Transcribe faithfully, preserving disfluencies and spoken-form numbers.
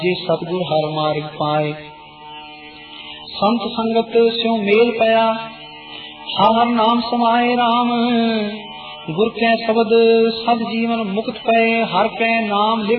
जे सतगुर हर मार्ग पाए। संत संगत स्यों मेल पया, हर हर नाम समाए राम। गुर कै शब्द सब जीवन मुक्त पए, हर कै नाम लिव